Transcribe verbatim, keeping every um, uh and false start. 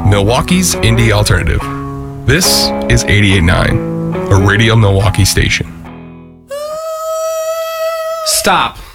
Milwaukee's indie alternative. This is eighty-eight point nine, a Radio Milwaukee station. Stop.